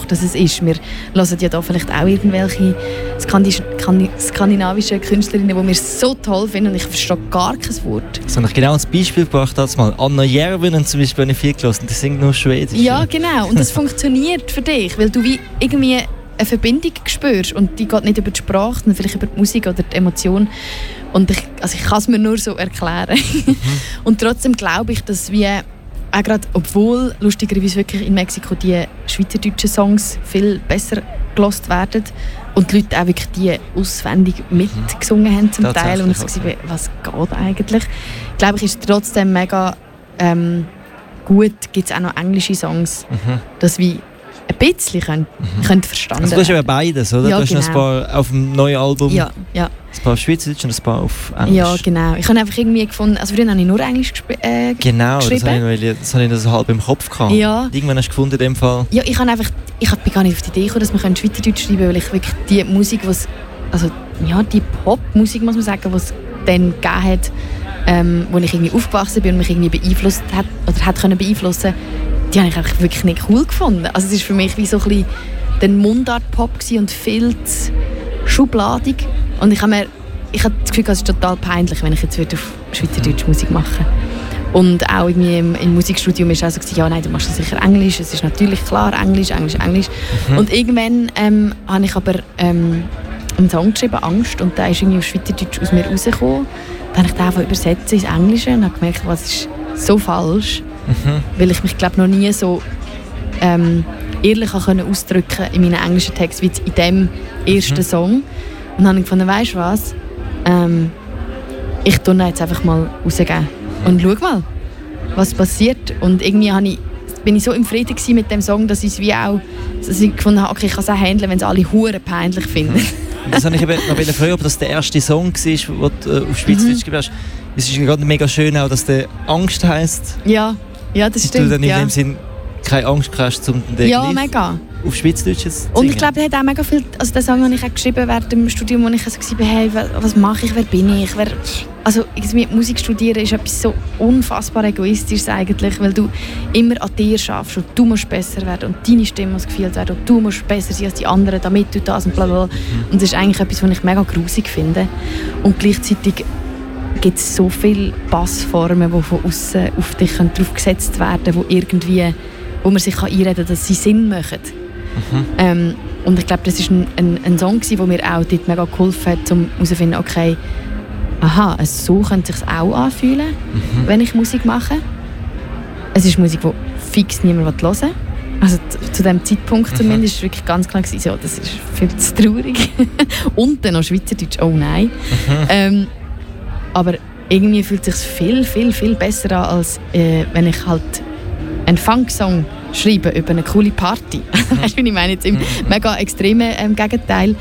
Sprache das es ist. Wir hören ja da vielleicht auch irgendwelche skandinavischen Künstlerinnen, die wir so toll finden und ich verstehe gar kein Wort. So habe ich genau als Beispiel gebracht, als mal Anna Järvinen zum Beispiel, habe ich viel gehört, die singt nur Schwedisch. Ja, genau. Und das funktioniert für dich, weil du wie irgendwie eine Verbindung spürst und die geht nicht über die Sprache, sondern vielleicht über die Musik oder die Emotion. Und ich kann es mir nur so erklären. Und trotzdem glaube ich, dass wir auch gerade, obwohl lustigerweise wirklich in Mexiko die schweizerdeutschen Songs viel besser gehört werden und die Leute auch wirklich die auswendig mitgesungen haben zum Teil und ich war, was geht eigentlich? Glaube ich, ist trotzdem mega gut, gibt es auch noch englische Songs, dass wir ein bisschen können verstanden also, du hast ja beides, oder? Ja, du hast noch ein paar auf dem neuen Album. Ja. Ein paar auf Schweizerdeutsch und ein paar auf Englisch. Ja, genau. Ich habe einfach irgendwie gefunden, also früher habe ich nur Englisch geschrieben. Genau, das habe ich so halb im Kopf gehabt. Ja. Irgendwann hast du gefunden in dem Fall. Ja, ich bin gar nicht auf die Idee gekommen, dass man Schweizerdeutsch schreiben kann, weil ich wirklich die Musik, die Popmusik, muss man sagen, die es dann gegeben hat, wo ich irgendwie aufgewachsen bin und mich irgendwie beeinflusst hat oder hat können beeinflussen, die habe ich einfach wirklich nicht cool gefunden. Also es ist für mich wie so ein bisschen der Mundart-Pop und viel zu schubladig. Und ich habe das Gefühl, es ist total peinlich, wenn ich jetzt auf Schweizerdeutsch Musik mache. Und auch irgendwie im Musikstudium ist auch so, ja, nein, du machst das sicher Englisch. Es ist natürlich klar, Englisch. Und irgendwann habe ich aber einen Song geschrieben, «Angst», und der ist irgendwie auf Schweizerdeutsch aus mir rausgekommen. Dann habe ich den einfach übersetzt ins Englische und habe gemerkt, was ist so falsch. Weil ich mich, glaube noch nie so ehrlich ausdrücken in meinen englischen Text wie in diesem ersten Song. Und dann habe ich gefunden, weisst du was, ich tue ihn jetzt einfach mal rausgeben und schau mal, was passiert. Und irgendwie bin ich so im Frieden mit dem Song, dass ich gefunden habe, okay, ich kann es auch handeln, wenn es alle hure peinlich finden. Das habe ich noch fragen, ob das der erste Song war, den du auf Schweizerdeutsch gegeben hast. Es ist gerade mega schön auch, dass der «Angst» heisst. Ja, das stimmt. Du dann in dem Sinn keine Angst hast, um den mega. Auf Schweizerdeutsch zu singen. Und ich glaube, er hat auch mega viel, also den Song habe ich auch geschrieben während dem Studium, wo ich so war, hey, was mache ich, wer bin ich? Also irgendwie Musik studieren ist etwas so unfassbar Egoistisches eigentlich, weil du immer an dir schaffst und du musst besser werden und deine Stimme muss gefühlt werden und du musst besser sein als die anderen, damit du das und blablabla. Und das ist eigentlich etwas, was ich mega grusig finde. Und gleichzeitig gibt es so viele Passformen, die von außen auf dich drauf gesetzt werden, wo man sich einreden kann, dass sie Sinn machen. Und ich glaube, das war ein Song, der mir auch dort mega geholfen hat, um herauszufinden, okay, aha, so könnte es sich auch anfühlen, wenn ich Musik mache. Es ist Musik, die fix niemand hören will. Also zu diesem Zeitpunkt zumindest war wirklich ganz klar, so, das ist viel zu traurig. Und dann noch Schweizerdeutsch, oh nein. Aber irgendwie fühlt es sich viel, viel, viel besser an, als wenn ich halt einen Funk-Song schreibe über eine coole Party. Weißt du, wie ich meine? Jetzt im mega extremen Gegenteil.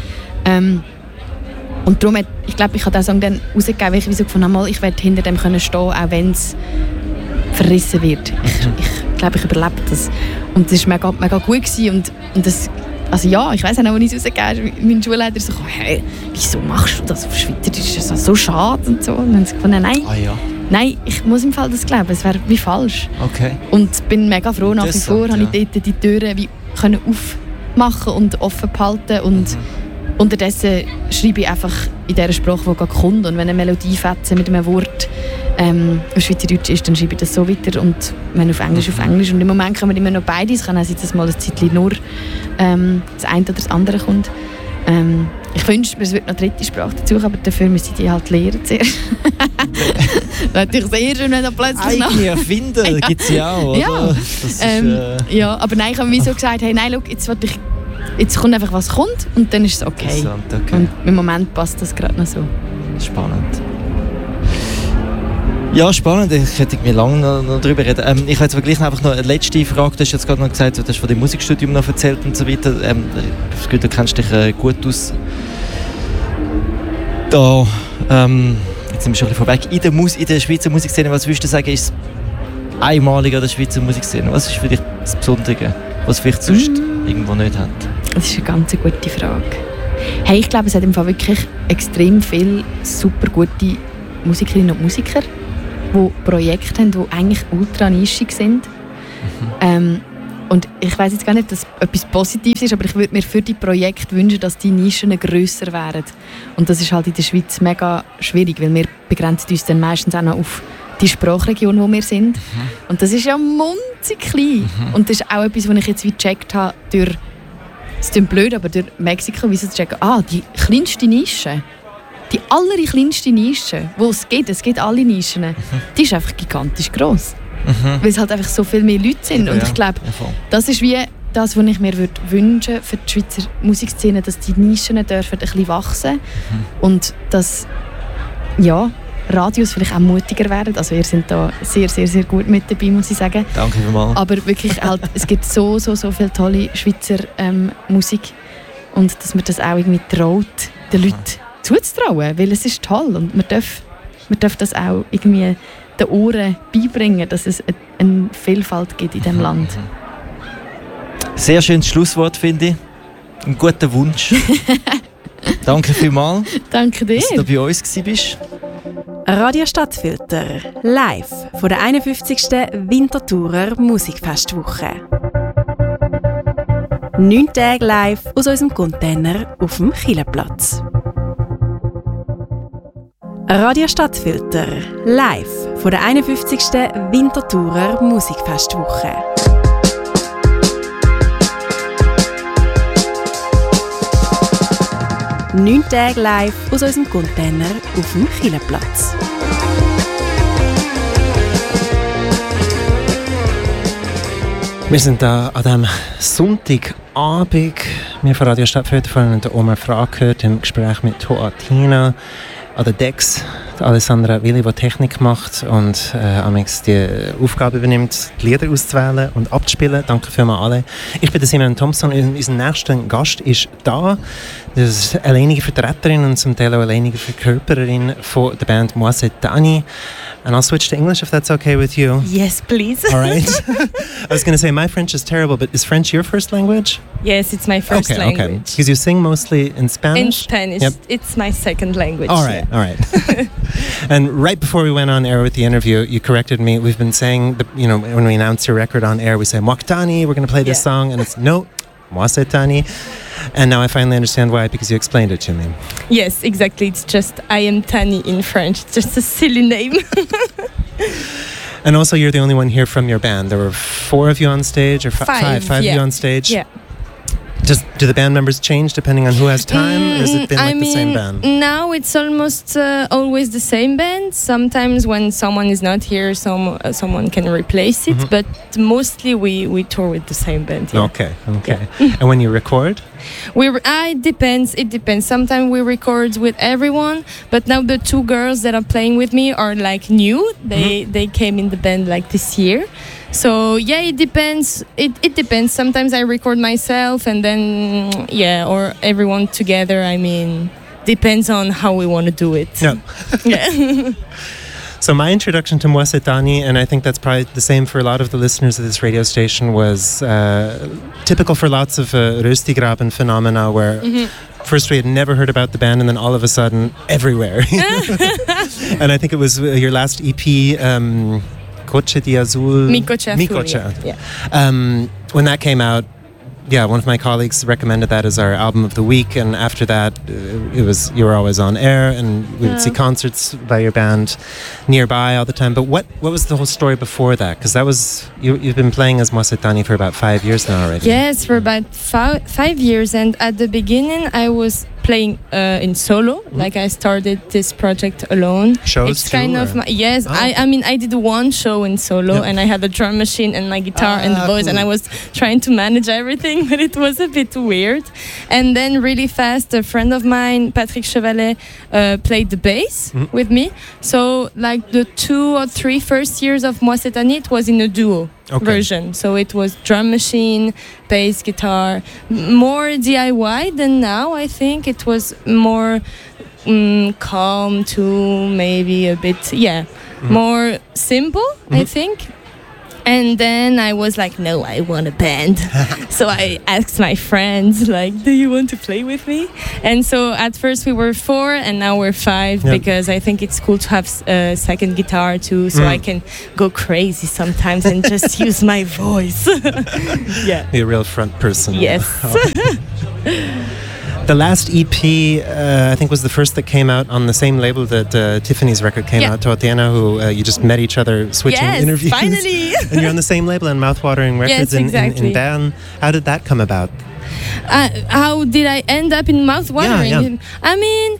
Und darum, ich glaube, ich habe diesen Song dann rausgegeben, weil ich so gefunden habe, ich werde hinter dem stehen können, auch wenn es verrissen wird. Ich glaube, ich überlebe das. Und das war mega, mega gut gewesen. Und das, also ja, ich weiss auch noch, als ich es rausgegeben habe, mein Schulleiter so, hey, wieso machst du das auf Schweizerdeutsch? Das ist so schade und so. Und dann habe ich gefunden, nein, ich muss im Fall das glauben, es wäre wie falsch. Okay. Und bin mega froh, nach wie vor habe ich dort die Türen wie können aufmachen und offen behalten. Und unterdessen schreibe ich einfach in der Sprache, die gerade kommt. Und wenn eine Melodie fetzen mit einem Wort auf Schweizerdeutsch ist, dann schreibe ich das so weiter. Und wenn auf Englisch, auf Englisch. Und im Moment kommen immer noch beides. Es kann auch sein, dass mal ein Zeitchen nur das eine oder das andere kommt. Ich wünschte mir, es wird noch eine dritte Sprache dazu, aber dafür müssen die halt lernen zuerst. Das ist natürlich sehr schön, wenn da plötzlich noch... Eigene Erfinden gibt es ja auch, oder? Ja. Das ist, ja, aber nein, ich habe mir so gesagt, hey, nein, look, jetzt kommt einfach, was kommt und dann ist es okay. Und im Moment passt das gerade noch so. Spannend. Ja, spannend. Ich hätte mir lange noch darüber reden. Ich habe jetzt aber gleich einfach noch eine letzte Frage. Du hast jetzt gerade noch gesagt, du hast von dem Musikstudium noch erzählt und so weiter. Du kennst dich gut aus. Da, jetzt sind wir schon ein bisschen vorweg. In der Schweizer Musikszene, was würdest du sagen, ist einmalig an der Schweizer Musikszene? Was ist für dich das Besondere, was vielleicht sonst irgendwo nicht hat? Das ist eine ganz gute Frage. Hey, ich glaube, es hat im Fall wirklich extrem viele super gute Musikerinnen und Musiker, die Projekte haben, die eigentlich ultra nischig sind. Und Und ich weiss jetzt gar nicht, dass es etwas Positives ist, aber ich würde mir für die Projekte wünschen, dass die Nischen grösser wären. Und das ist halt in der Schweiz mega schwierig, weil wir begrenzen uns dann meistens auch noch auf die Sprachregion, wo wir sind. Und das ist ja munzig klein. Und das ist auch etwas, was ich jetzt wie gecheckt habe, es klingt blöd, aber durch Mexiko, wie sie zu checken, die kleinste Nische, die allerkleinste Nische, wo es gibt alle Nischen, die ist einfach gigantisch gross. Weil es halt einfach so viel mehr Leute sind. Und ich glaube, das ist wie das, was ich mir wünschen für die Schweizer Musikszene, dass die Nischen dürfen ein bisschen wachsen und dass Radios vielleicht auch mutiger werden. Also ihr seid da sehr, sehr, sehr gut mit dabei, muss ich sagen. Danke vielmals. Aber wirklich halt, es gibt so viele tolle Schweizer Musik und dass man das auch irgendwie traut, den Leuten zuzutrauen, weil es ist toll und man darf das auch irgendwie den Ohren beibringen, dass es eine Vielfalt gibt in diesem Land. Sehr schönes Schlusswort, finde ich. Ein guter Wunsch. Danke vielmals. Danke dir. Dass du bei uns warst. Radio Stadtfilter, live von der 51. Winterthurer Musikfestwoche. 9 Tage live aus unserem Container auf dem Chilleplatz. Radio Stadtfilter, live von der 51. Winterthurer Musikfestwoche. «9 Tage live aus unserem Container auf dem Chilleplatz». Wir sind da an diesem Sonntagabend. Wir von Radio Stadtfilter haben den Omar Frage gehört im Gespräch mit Toatina. An der Dex, Alessandra Willi, die Technik macht und amix die Aufgabe übernimmt, die Lieder auszuwählen und abzuspielen. Danke vielmals alle. Ich bin Simon Thompson und unser nächster Gast ist da. Das ist eine alleinige Vertreterin und zum Teil auch alleinige Verkörpererin von der Band Moi C'est Dani. And I'll switch to English if that's okay with you. Yes, please. All right. I was going to say my French is terrible, but is French your first language? Yes, it's my first language. Okay. Because you sing mostly in Spanish? In Spanish. Yep. It's my second language. All right, all right. And right before we went on air with the interview, you corrected me. We've been saying, when we announce your record on air, we say, Moi Tani, we're going to play this song. And it's, no, Moi C'est Tani. And now I finally understand why, because you explained it to me. Yes, exactly. It's just I am Tani in French. It's just a silly name. And also, you're the only one here from your band. There were 4 of you on stage, or five of you on stage. Yeah. Do the band members change depending on who has time, or has it been the same band? Now it's almost always the same band. Sometimes when someone is not here, someone can replace it, but mostly we tour with the same band. Yeah. Okay. Yeah. And when you record? It depends. Sometimes we record with everyone, but now the 2 girls that are playing with me are like new. They came in the band like this year. So yeah, it depends. It depends. Sometimes I record myself and then or everyone together. I mean, depends on how we want to do it. Yeah. Yeah. So my introduction to Moi C'est Dani, and I think that's probably the same for a lot of the listeners of this radio station, was typical for lots of Röstigraben phenomena where first we had never heard about the band and then all of a sudden everywhere. And I think it was your last EP, Coche di Azul. Mi Coche Azul. Yeah. When that came out, one of my colleagues recommended that as our album of the week, and after that, you were always on air, and we would see concerts by your band nearby all the time. But what was the whole story before that? Because that was you've been playing as Moi C'est Dani for about 5 years now already. Yes, for about 5 years, and at the beginning I was playing in solo. Like I started this project alone. Shows it's kind of I mean I did 1 show in solo, and I had a drum machine and my guitar and the voice, and I was trying to manage everything, but it was a bit weird. And then really fast, a friend of mine, Patrick Chevalet, played the bass with me. So like the 2 or 3 first years of Moi C'est Dani, it was in a duo. Version. So it was drum machine, bass, guitar, more DIY than now. I think it was more calm too, maybe a bit, more simple, I think. And then I was like, no, I want a band. So I asked my friends, like, do you want to play with me? And so at first we were 4 and now we're 5 because I think it's cool to have a second guitar too, so I can go crazy sometimes and just use my voice. Yeah. Be a real front person. Yes. The last EP, I think, was the first that came out on the same label that Tiffany's record came out, Tatiana, who you just met each other switching interviews. Finally! And you're on the same label in Mouthwatering Records in Bern. How did that come about? How did I end up in Mouthwatering? Yeah. I mean,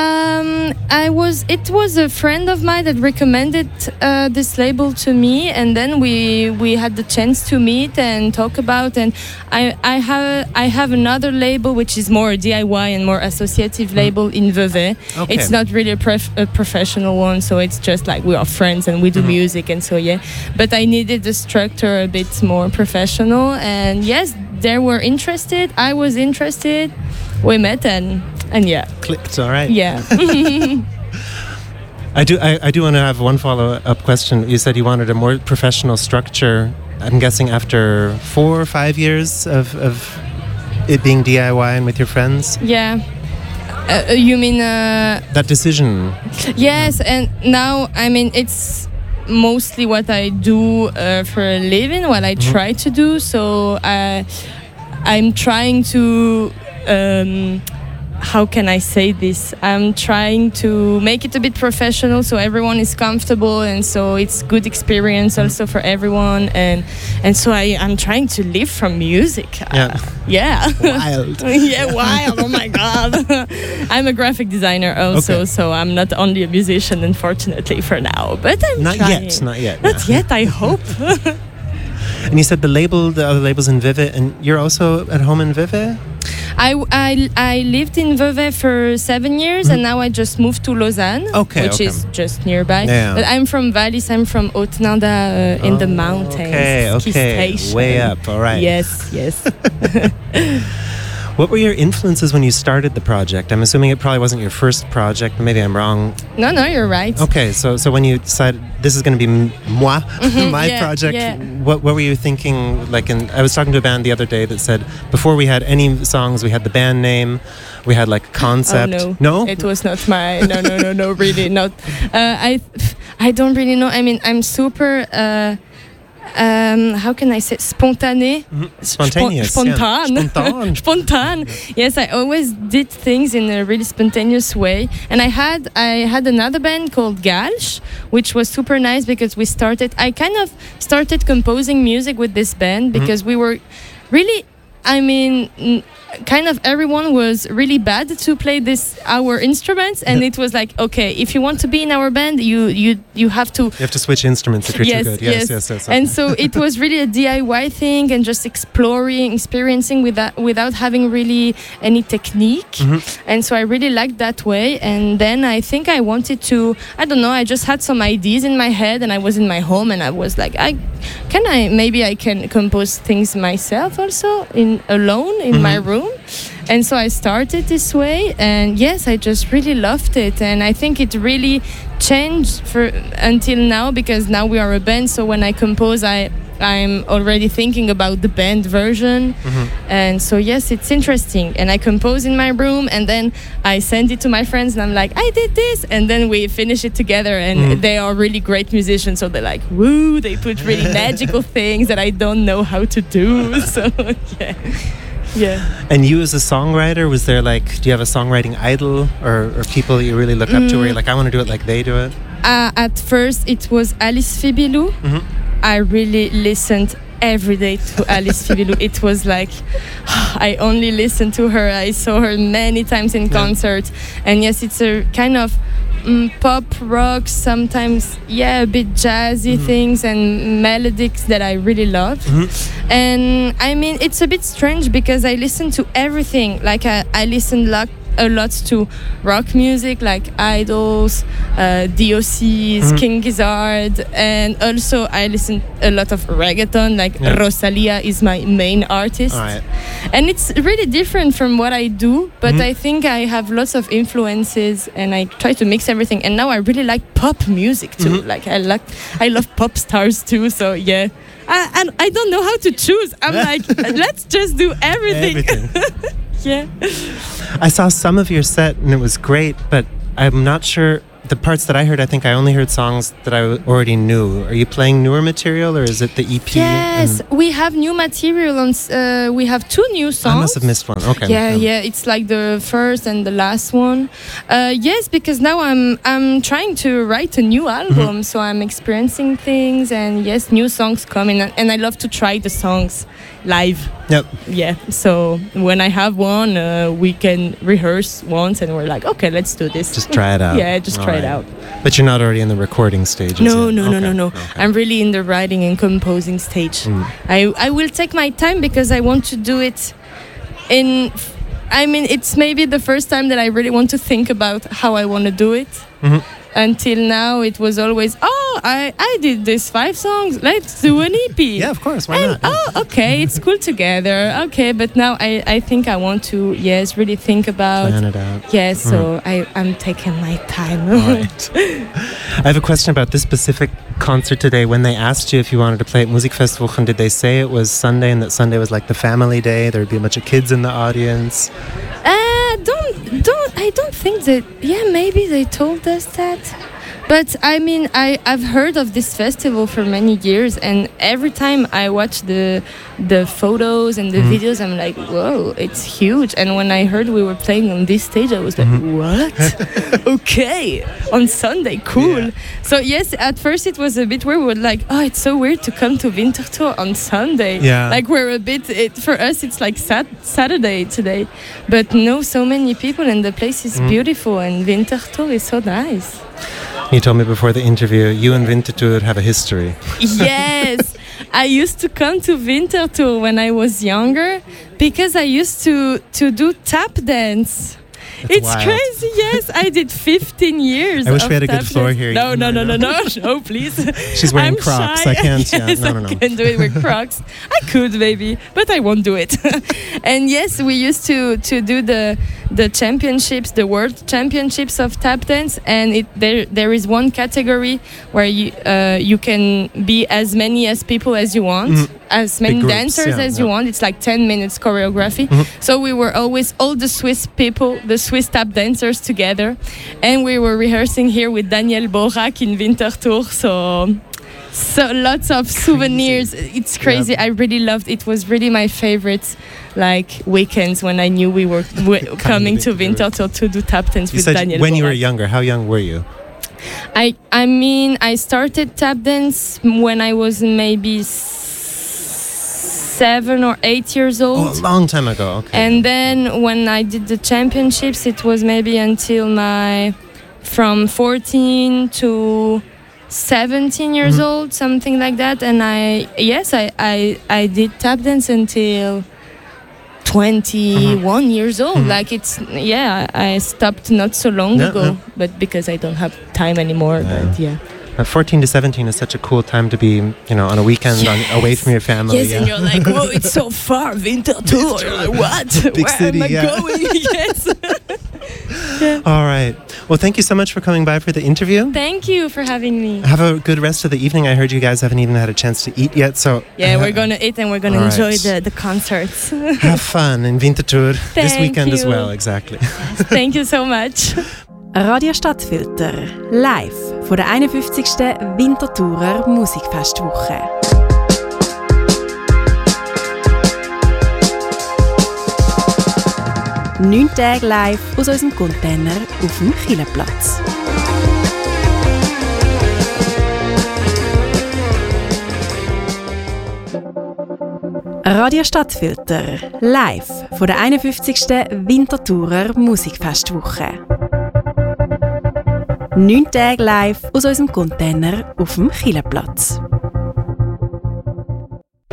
it was a friend of mine that recommended this label to me, and then we had the chance to meet and talk about. And I have another label which is more DIY and more associative label in Vevey. Okay. It's not really a professional one, so it's just like we are friends and we do music, and so But I needed the structure a bit more professional, and yes, they were interested. I was interested. We met and clicked. All right. Yeah. I do want to have one follow-up question. You said you wanted a more professional structure. I'm guessing after 4 or 5 years of it being DIY and with your friends. Yeah. You mean that decision? Yes, and now I mean it's mostly what I do for a living, what I try to do. So I'm trying to how can I say this? I'm trying to make it a bit professional so everyone is comfortable, and so it's good experience also for everyone, and so I'm trying to live from music. Yeah. Wild. Yeah, wild. Oh my God. I'm a graphic designer also, so I'm not only a musician, unfortunately, for now. But I'm not trying. Not yet. Not yet, I hope. And you said the other label's in Vevey, and you're also at home in Vevey? I lived in Vevey for 7 years, and now I just moved to Lausanne, which is just nearby. Yeah. But I'm from Vallis. I'm from Haute-Nanda in the mountains. Okay. Station. Way up. All right. Yes. What were your influences when you started the project? I'm assuming it probably wasn't your first project. Maybe I'm wrong. No, you're right. Okay, so when you decided this is going to be my project, what were you thinking? Like, I was talking to a band the other day that said before we had any songs, we had the band name, we had like concept. Oh, no, it was not my. No, really not. I don't really know. I mean, I'm super. How can I say spontané? Spontaneous. Spontan. Yes, I always did things in a really spontaneous way. And I had another band called Galsh, which was super nice because I kind of started composing music with this band because we were really, I mean, kind of everyone was really bad to play our instruments, and it was like, okay, if you want to be in our band, you have to switch instruments if you're too good. Yes. Okay. And so it was really a DIY thing and just experiencing without having really any technique. And so I really liked that way. And then I think I wanted to, I don't know, I just had some ideas in my head, and I was in my home, and I was like, maybe I can compose things myself also alone in my room. And so I started this way, and yes, I just really loved it, and I think it really changed until now, because now we are a band, so when I compose I'm already thinking about the band version. And so yes, it's interesting, and I compose in my room, and then I send it to my friends, and I'm like, I did this, and then we finish it together, and they are really great musicians, so they're like, woo, they put really magical things that I don't know how to do. So yeah. And you as a songwriter, was there do you have a songwriting idol or people you really look up to where you're like, I want to do it like they do it? At first it was Alice Fibilou. I really listened every day to Alice Fibilou. It was like, I only listened to her. I saw her many times in concert. And yes, it's a kind of pop rock, sometimes a bit jazzy things and melodics that I really love. And I mean, it's a bit strange because I listen to everything. Like I listen a lot to rock music like Idols, DOC's, King Gizzard, and also I listen a lot of reggaeton, like Rosalia is my main artist. Right. And it's really different from what I do, but I think I have lots of influences and I try to mix everything. And now I really like pop music too. Like I love pop stars too, so yeah. I don't know how to choose. I'm like, let's just do everything. Yeah. I saw some of your set and it was great, but I'm not sure. The parts that I heard, I think I only heard songs that I already knew. Are you playing newer material or is it the EP? Yes, we have new material on. We have 2 new songs. I must have missed one. Okay. Yeah. It's like the first and the last one. Yes, because now I'm trying to write a new album, so I'm experiencing things, and yes, new songs coming, and I love to try the songs live. Yep. Yeah. So when I have one, we can rehearse once, and we're like, okay, let's do this. Just try it out. Yeah, just try it out. But you're not already in the recording stage. No. Okay. I'm really in the writing and composing stage. I will take my time because I want to do it it's maybe the first time that I really want to think about how I want to do it. Until now, it was always, I did this 5 songs, let's do an EP. Yeah, of course, why not? Oh, okay, it's cool together. Okay, but now I think I want to, really think about... Plan it out. Yes, so I'm taking my time. Right. I have a question about this specific concert today. When they asked you if you wanted to play at Musikfestwochen, did they say it was Sunday and that Sunday was like the family day? There would be a bunch of kids in the audience? I don't think that. Yeah, maybe they told us that. But I mean, I've heard of this festival for many years, and every time I watch the photos and the videos, I'm like, whoa, it's huge. And when I heard we were playing on this stage, I was like, what? Okay, on Sunday, cool. Yeah. So yes, at first it was a bit weird. We were like, oh, it's so weird to come to Winterthur on Sunday. Yeah. Like we're a bit. For us, it's like Saturday today, but no, so many people, and the place is beautiful, and Winterthur is so nice. You told me before the interview, you and Winterthur have a history. Yes, I used to come to Winterthur when I was younger because I used to do tap dance. It's wild. crazy, yes. I did 15 years. I wish we had a tap good floor dance. here. No, please. She's wearing I'm Crocs. shy. I can't. Yes, No. I can do it with Crocs. I could maybe, but I won't do it. And yes, we used to do the championships, the world championships of tap dance, and there is one category where you can be as many as people as you want, as many groups, dancers as you want. It's like 10 minutes choreography. So we were always all the Swiss people, the Swiss tap dancers together, and we were rehearsing here with Daniel Borak in Winterthur. So lots of souvenirs. It's crazy. Yep. I really loved it. It was really my favorite weekends when I knew we were coming to Winterthur to do tap dance with Daniel Borak. When you were younger, how young were you? I mean, I started tap dance when I was maybe 7 or 8 years old. Oh, a long time ago. Okay. And then when I did the championships, it was maybe until from 14 to 17 years old, something like that. And I did tap dance until 21 years old. I stopped not so long ago, but because I don't have time anymore. But 14 to 17 is such a cool time to be, on a weekend away from your family. Yes, and you're like, whoa, it's so far, Winterthur. You're like, what? Big Where city, am I going? Yes. All right. Well, thank you so much for coming by for the interview. Thank you for having me. Have a good rest of the evening. I heard you guys haven't even had a chance to eat yet, so... Yeah, we're going to eat and we're going to enjoy the concerts. Have fun in Winterthur this weekend as well, exactly. Yes, thank you so much. Radio Stadtfilter, live von der 51. Winterthurer Musikfestwoche. 9 Tage live aus unserem Container auf dem Chilleplatz. Radio Stadtfilter, live von der 51. Winterthurer Musikfestwoche. 9 Tage live aus unserem Container auf dem Chilleplatz.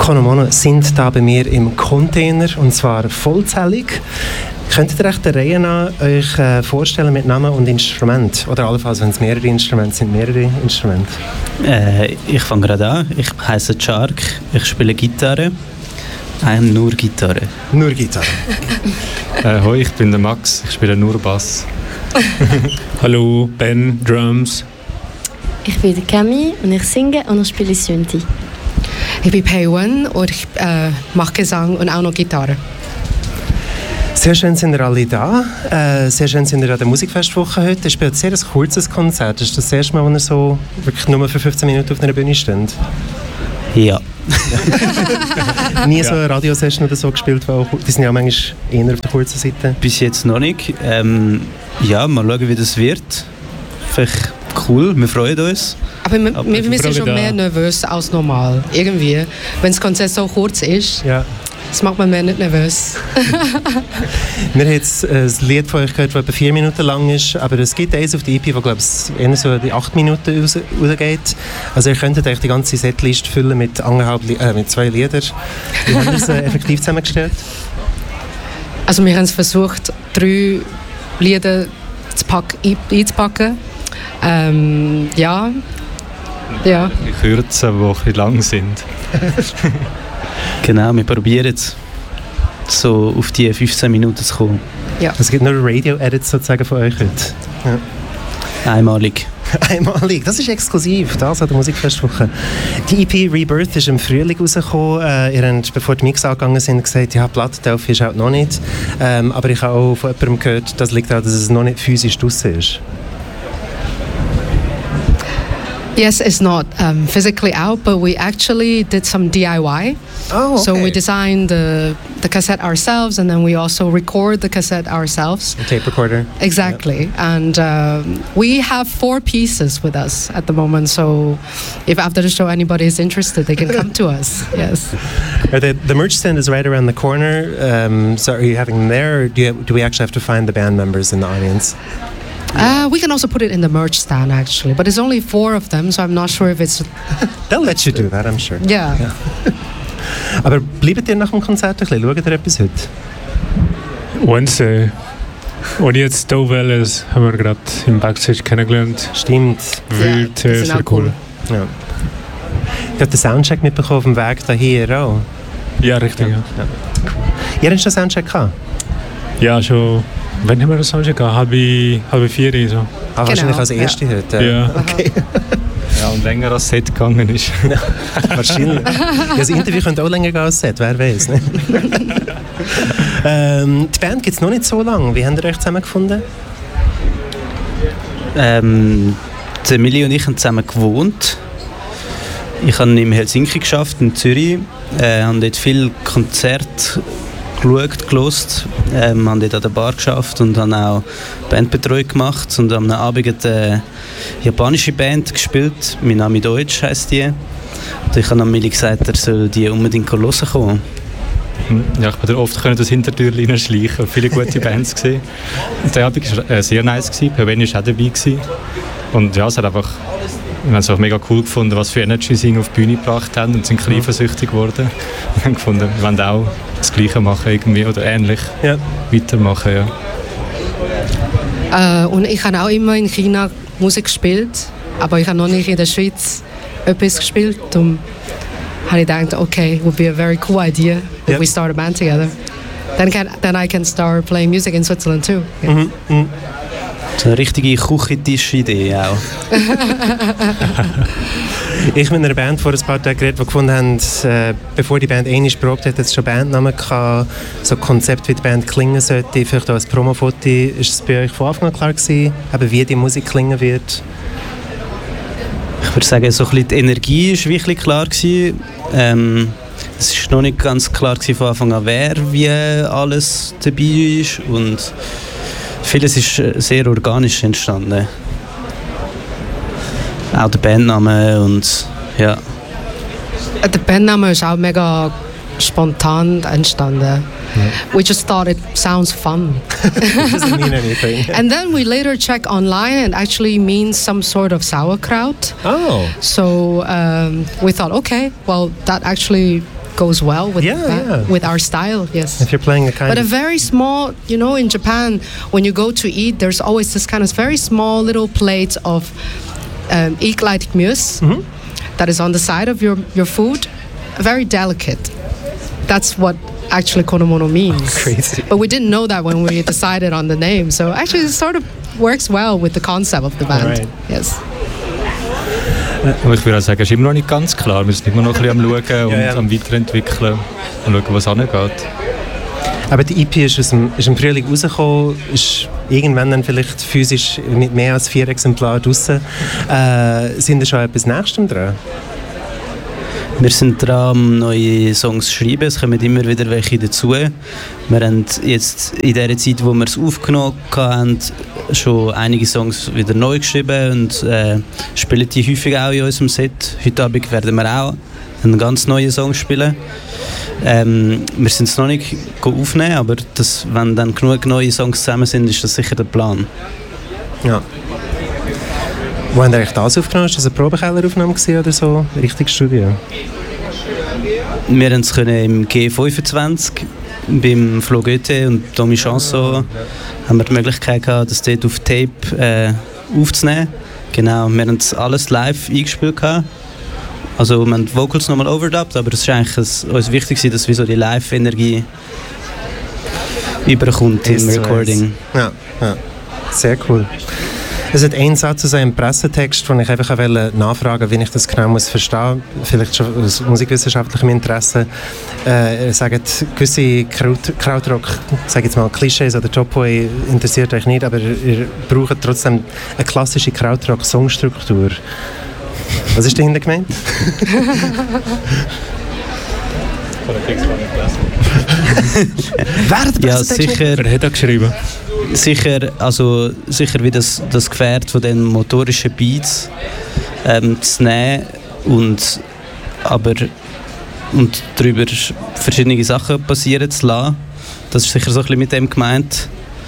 Konomono sind da bei mir im Container und zwar vollzählig. Könntet ihr echt der Reihe nach euch vorstellen mit Namen und Instrument? Oder allenfalls, wenn es mehrere Instrumente sind, mehrere Instrumente? Ich fange gerade an. Ich heiße Chark. Ich spiele Gitarre. Nur Gitarre. Nur Gitarre. Hoi, ich bin der Max. Ich spiele nur Bass. Hallo, Ben, Drums. Ich bin der Camille und ich singe und ich spiele Synthi. Ich bin Peiwen und ich mache Gesang und auch noch Gitarre. Sehr schön sind ihr alle da. Sehr schön sind ihr an der Musikfestwoche heute. Ihr spielt sehr ein kurzes Konzert. Das ist das erste Mal, wo ihr so wirklich nur für 15 Minuten auf einer Bühne steht? Ja. Nie so eine Radiosession oder so gespielt, weil die sind ja manchmal eher auf der kurzen Seite. Bis jetzt noch nicht. Ja, mal schauen, wie das wird. Vielleicht cool, wir freuen uns. Aber wir sind schon mehr nervös als normal. Irgendwie. Wenn das Konzert so kurz ist, das macht man mir nicht nervös. Wir haben jetzt ein Lied von euch gehört, das etwa 4 Minuten lang ist, aber es gibt eins auf der EP, das glaube ich eher so die 8 Minuten rausgeht. Also ihr könntet eigentlich die ganze Setlist füllen mit 2 Liedern. Wie habt ihr es effektiv zusammengestellt? Also wir haben es versucht, 3 Lieder einzupacken. Ja. Die Kürzen, die ein bisschen lang sind. Genau, wir probieren es, so auf die 15 Minuten zu kommen. Ja. Es gibt noch Radio-Edits sozusagen von euch heute. Ja. Einmalig. Einmalig, das ist exklusiv, das an der Musikfestwoche. Die EP Rebirth ist im Frühling rausgekommen. Ihr habt, bevor die Mix angegangen sind, gesagt, ja, Plattentelf ist auch noch nicht. Aber ich habe auch von jemandem gehört, das liegt daran, dass es noch nicht physisch draussen ist. Yes, it's not physically out, but we actually did some DIY. Oh, okay. So we designed the cassette ourselves, and then we also record the cassette ourselves. A tape recorder. Exactly. Yep. And we have 4 pieces with us at the moment. So if after the show anybody is interested, they can come to us. Yes. The merch stand is right around the corner. So are you having them there, or do we actually have to find the band members in the audience? We can also put it in the merch stand actually, but there's only 4 of them, so I'm not sure if it's... They'll let you do that, I'm sure. Yeah. Aber bleibt ihr nach dem Konzert ein bisschen? Schaut ihr etwas heute? Wednesday. Und jetzt hier Welles haben wir gerade im Backstage kennengelernt. Stimmt. Wird sehr cool. Ja. Ich habe den Soundcheck mitbekommen auf dem Weg daher auch. Ja, richtig. Ja. Ihr habt schon Soundcheck gehabt? Ja, schon. Wann haben wir das Soundcheck gehabt? Halb 4 so. Ah, wahrscheinlich als erste heute. Ja. Okay. Ja, und länger als Set gegangen ist. Wahrscheinlich. Ja, das Interview könnte auch länger gehen als Set, wer weiß. Ne? Die Band gibt es noch nicht so lange. Wie habt ihr euch zusammengefunden? Emilie und ich haben zusammen gewohnt. Ich habe in Helsinki geschafft, in Zürich. Habe dort viele Konzerte gehört, haben dort an der Bar geschafft und haben auch Bandbetreuung gemacht und am Abend eine japanische Band gespielt, Minami Deutsch heisst die. Und ich habe Amelie gesagt, er soll die unbedingt hören kommen. Ja, ich konnte oft das Hintertürchen reinschleichen, viele gute Bands gesehen. Und der Abend war sehr nice, Peiwen war auch dabei. Und ja, es hat einfach... Wir haben es auch mega cool gefunden, was für Energy sie auf die Bühne gebracht haben und sind eifersüchtig geworden. Wir haben gefunden, wir wollen auch das Gleiche machen irgendwie oder ähnlich weitermachen. Ja. Und ich habe auch immer in China Musik gespielt, aber ich habe noch nicht in der Schweiz etwas gespielt. Und habe ich gedacht, okay, it would be a very cool idea if we start a band together. Then I can start playing music in Switzerland too. Yeah. Mm-hmm. So eine richtige Küchentisch-Idee auch. Ich mit einer Band vor ein paar Tagen geredet, die gefunden haben, bevor die Band einmal probt hat, hat es schon Bandnamen gehabt, so ein Konzept, wie die Band klingen sollte, vielleicht auch als Promofoto. Ist es bei euch von Anfang an klar gewesen, wie die Musik klingen wird? Ich würde sagen, so ein bisschen die Energie war wirklich klar gewesen. Es war noch nicht ganz klar gewesen von Anfang an, wer wie alles dabei ist und vieles ist sehr organisch entstanden. Auch der Bandname und ja. Der Bandname ist auch mega spontan entstanden. Yeah. We just thought it sounds fun. It doesn't mean anything. And then we later checked online and actually means some sort of sauerkraut. Oh. So we thought, okay, well that actually goes well with with our style. Yes. If you're playing a kind but a very small, you know, in Japan, when you go to eat, there's always this kind of very small little plate of ikleitikmjös that is on the side of your food, very delicate. That's what actually Konomono means. Crazy. But we didn't know that when we decided on the name. So actually, it sort of works well with the concept of the band. Right. Yes. Aber ich würde auch sagen, es ist immer noch nicht ganz klar. Wir sind immer noch ein bisschen am Schauen und am Weiterentwickeln und schauen, was angeht. Aber die EP ist im Frühling rausgekommen, ist irgendwann dann vielleicht physisch mit mehr als 4 Exemplaren draussen. Sind da schon etwas Nächstem dran? Wir sind dran, neue Songs zu schreiben. Es kommen immer wieder welche dazu. Wir haben jetzt in der Zeit, wo wir es aufgenommen haben, schon einige Songs wieder neu geschrieben und spielen die häufig auch in unserem Set. Heute Abend werden wir auch einen ganz neuen Song spielen. Wir sind es noch nicht aufnehmen, aber wenn dann genug neue Songs zusammen sind, ist das sicher der Plan. Ja. Wo habt ihr eigentlich das aufgenommen? Ist das eine Probekelleraufnahme oder so? Richtig Studio? Wir konnten es im G25 beim Flo Goethe und Tommy Chanson haben wir die Möglichkeit gehabt, das dort auf Tape aufzunehmen. Genau, wir haben alles live eingespielt gehabt. Also wir haben die Vocals nochmal overdubbed, aber es ist eigentlich uns wichtig, dass wir so die Live-Energie überkommt im Recording. Ja, sehr cool. Es hat einen Satz aus einem Pressetext, den ich einfach nachfragen wollte, wie ich das genau verstehen muss, vielleicht schon aus musikwissenschaftlichem Interesse. Sagt, gewisse Krautrock, sage jetzt mal Klischees oder Topoi interessiert euch nicht, aber ihr braucht trotzdem eine klassische Krautrock-Songstruktur. Was ist dahinter gemeint? Ja, sicher. Wer hat das geschrieben? Sicher wie das Gefährt von den motorischen Beats zu nehmen und darüber verschiedene Sachen passieren zu lassen. Das ist sicher so ein bisschen mit dem gemeint.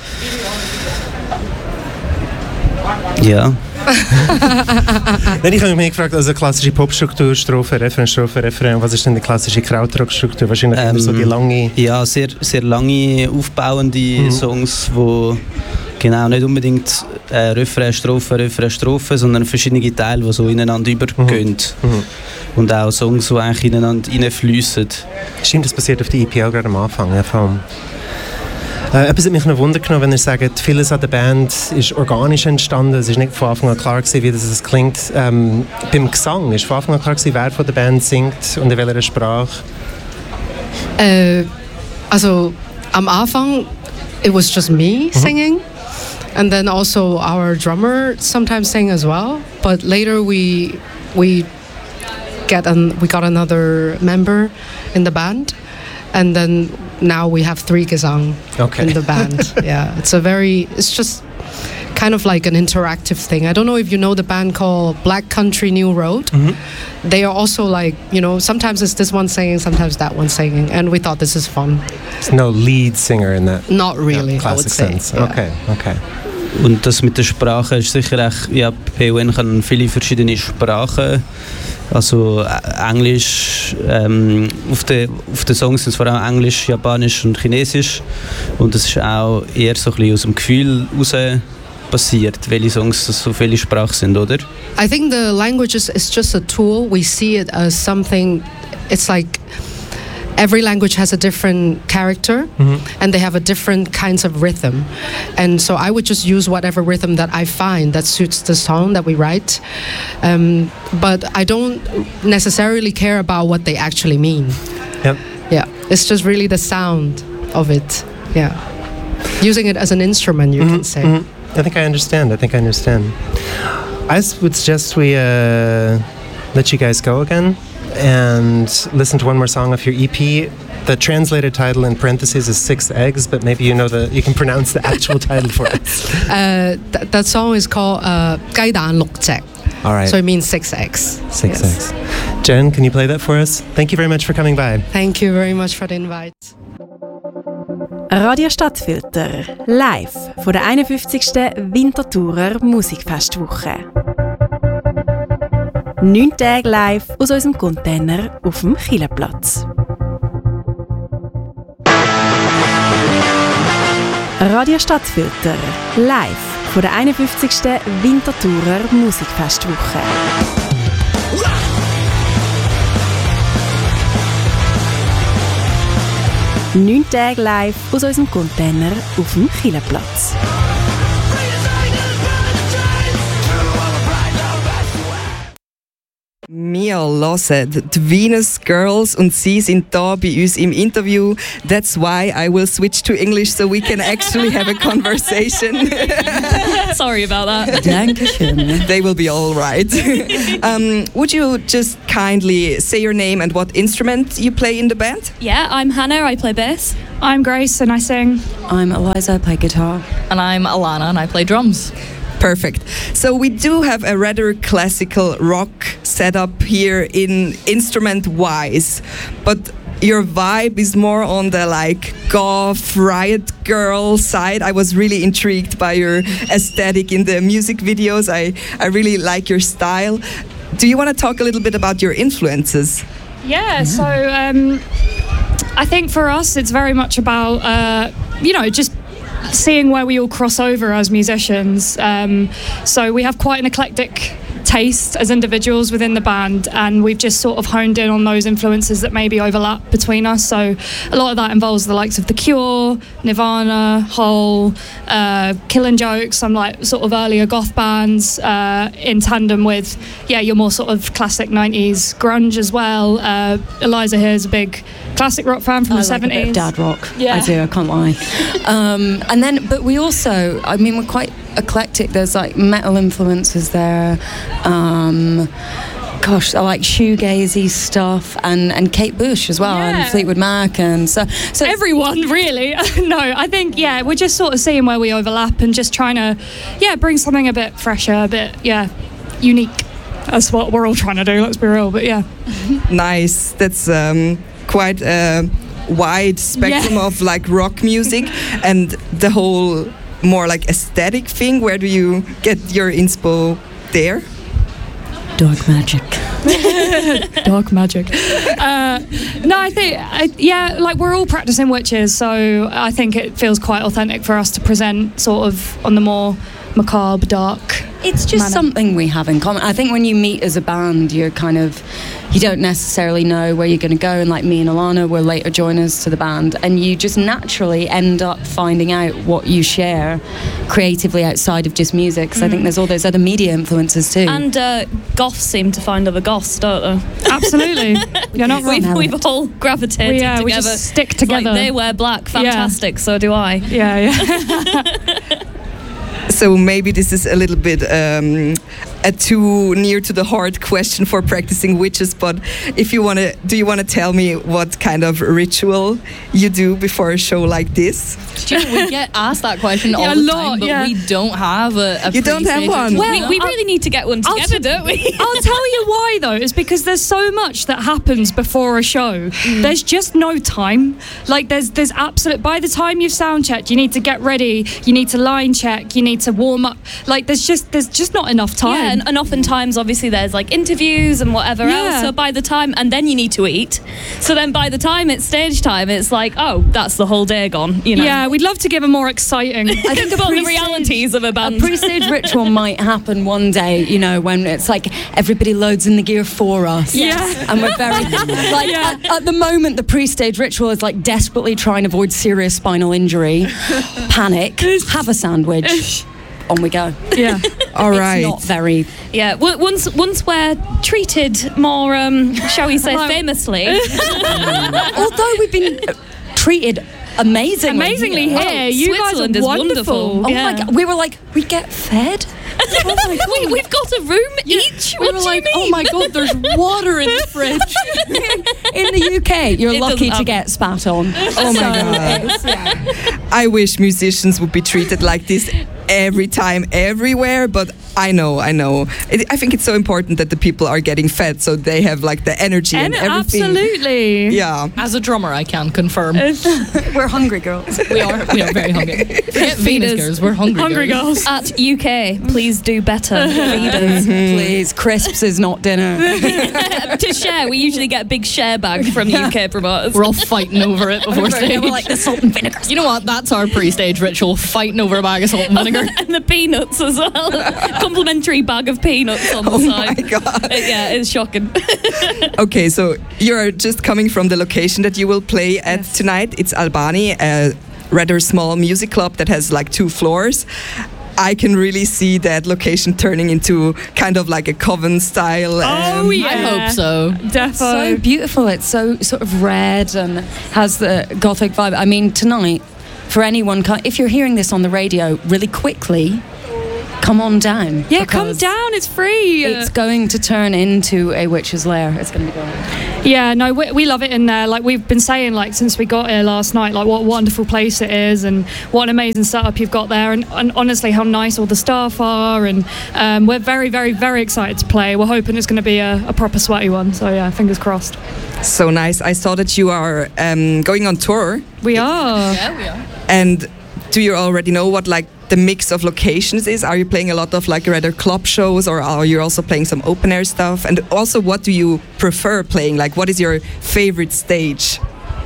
Ja. Nein, ich habe mich gefragt, also klassische Popstruktur, Strophe, Refrain, was ist denn die klassische Krautrock-Struktur? Wahrscheinlich immer so die lange... Ja, sehr, sehr lange, aufbauende Songs, wo genau nicht unbedingt Refrain, Strophe, sondern verschiedene Teile, die so ineinander übergehen. Und auch Songs, die eigentlich ineinander reinfliessen. Stimmt, das passiert auf der EP auch gerade am Anfang, ja, vor allem. Etwas hat mich noch Wunder genommen, wenn ihr sagt, vieles an der Band ist organisch entstanden. Es ist nicht von Anfang an klar gewesen, wie das klingt. Beim Gesang ist von Anfang an klar gewesen, wer von der Band singt und in welcher Sprache? Also am Anfang, it was just me singing. And then also our drummer sometimes sang as well. But later we got another member in the band. And then now we have 3 Gesang in the band. Yeah, it's just kind of like an interactive thing. I don't know if you know the band called Black Country New Road. They are also like, you know, sometimes it's this one singing, sometimes that one singing. And we thought this is fun. There's no lead singer in that. Not really, classic I would say. Sense. Yeah. Okay. Und das mit der Sprache ist sicher echt, ja, PON kann viele verschiedene Sprachen. Also Englisch, auf den Songs sind es vor allem Englisch, Japanisch und Chinesisch. Und es ist auch eher so ein bisschen aus dem Gefühl heraus passiert, welche Songs so viele Sprachen sind, oder? I think the language is just a tool. We see it as something, it's like every language has a different character and they have a different kinds of rhythm. And so I would just use whatever rhythm that I find that suits the song that we write. But I don't necessarily care about what they actually mean. Yep. Yeah, it's just really the sound of it. Yeah. Using it as an instrument, you can say. I think I understand. I would suggest we let you guys go again and listen to one more song of your EP. The translated title in parentheses is 6 Eggs, but maybe you can pronounce the actual title for us. That song is called 雞蛋6隻. All right. So it means 6 eggs. 6 eggs. Jen, can you play that for us? Thank you very much for coming by. Thank you very much for the invite. Radio Stadtfilter, live von der 51. Winterthurer Musikfestwoche. 9 Tage live aus unserem Container auf dem Chilleplatz. Radio Stadtfilter, live von der 51. Winterthurer Musikfestwoche. 9 Tage live aus unserem Container auf dem Chilleplatz. Wir hören die Venus Girls und sie sind da bei uns im Interview. That's why I will switch to English so we can actually have a conversation. Sorry about that. Dankeschön. They will be all right. Would you just kindly say your name and what instrument you play in the band? Yeah, I'm Hannah, I play bass. I'm Grace and I sing. I'm Eliza, I play guitar. And I'm Alana and I play drums. Perfect. So we do have a rather classical rock setup here in instrument-wise, but your vibe is more on the like goth riot girl side. I was really intrigued by your aesthetic in the music videos. I really like your style. Do you want to talk a little bit about your influences? Yeah, so I think for us it's very much about, just seeing where we all cross over as musicians. So we have quite an eclectic taste as individuals within the band, and we've just sort of honed in on those influences that maybe overlap between us. So a lot of that involves the likes of The Cure, Nirvana, Hole, Killing Joke, some like sort of earlier goth bands, in tandem with your more sort of classic 90s grunge as well. Eliza here is a big classic rock fan from the 70s. I like a bit of dad rock. Yeah. I do, I can't lie. But we also, we're quite eclectic. There's like metal influences there. I like shoegazy stuff and Kate Bush as well, and Fleetwood Mac, and so everyone really. No, I think we're just sort of seeing where we overlap and just trying to bring something a bit fresher, a bit unique. That's what we're all trying to do. Let's be real, but Nice. That's quite a wide spectrum of like rock music and the whole more like aesthetic thing. Where do you get your inspo there? Dark magic. Dark magic. No, I think like we're all practicing witches, so I think it feels quite authentic for us to present sort of on the more macabre, dark. It's just something we have in common. I think when you meet as a band, you don't necessarily know where you're going to go. And like me and Alana were later joiners to the band, and you just naturally end up finding out what you share creatively outside of just music. Because I think there's all those other media influences too. And goths seem to find other goths, don't they? Absolutely. You're not wrong. We've all gravitated together. We just stick together. Like, they wear black, fantastic, so do I. Yeah. So maybe this is a little bit a too near to the heart question for practicing witches, but do you want to tell me what kind of ritual you do before a show like this? Do you know, we get asked that question all the time, but we don't have a You don't have one? Well, we really need to get one together, don't we? I'll tell you why though. It's because there's so much that happens before a show. There's just no time. Like there's absolute. By the time you've sound checked, you need to get ready. You need to line check. You need to warm up. Like there's just not enough time. Yeah, and oftentimes obviously there's like interviews and whatever else. So by the time, and then you need to eat. So then by the time it's stage time, it's like, oh, that's the whole day gone. You know. Yeah, we'd love to give a more exciting. I think about the realities of a band. A pre-stage ritual might happen one day, when it's like everybody loads in the gear for us. Yeah. And we're very at the moment the pre-stage ritual is like desperately trying to avoid serious spinal injury, panic, have a sandwich. On we go. Yeah. All right. It's not very. Yeah. Once we're treated more, shall we say, famously. Although we've been treated amazingly here. You guys are wonderful. Oh my God. We were like, we get fed. Oh my God. We've got a room each. We What were do like, you mean? oh my God, there's water in the fridge. In the UK, you're lucky to get spat on. Oh my God. I wish musicians would be treated like this every time, everywhere, but I know. I think it's so important that the people are getting fed, so they have like the energy and everything. Absolutely. Yeah. As a drummer, I can confirm. We're hungry girls. We are very hungry. Forget Venus girls, we're hungry girls. At UK, please do better. Feed us. Please, crisps is not dinner. To share, we usually get a big share bag from the UK promoters. We're all fighting over it before stage. We're like the salt and vinegar. You know what? That's our pre-stage ritual, fighting over a bag of salt and vinegar. And the peanuts as well. Complimentary bag of peanuts on the side. Oh my God. Yeah, it's shocking. Okay, so you're just coming from the location that you will play at tonight. It's Albani, a rather small music club that has like 2 floors. I can really see that location turning into kind of like a coven style. Oh yeah, I hope so. Definitely. So beautiful. It's so sort of red and has the gothic vibe. I mean, tonight, for anyone, if you're hearing this on the radio, really quickly, come on down. Yeah, come down. It's free. It's going to turn into a witch's lair. It's going to be going. Yeah, no, we love it in there. Like we've been saying, like since we got here last night, like what a wonderful place it is, and what an amazing setup you've got there, and honestly, how nice all the staff are, and we're very, very, very excited to play. We're hoping it's going to be a proper sweaty one. So yeah, fingers crossed. So nice. I saw that you are going on tour. We are. Yeah, we are. And do you already know what like the mix of locations is? Are you playing a lot of like rather club shows, or are you also playing some open air stuff? And also, what do you prefer playing? Like, what is your favorite stage?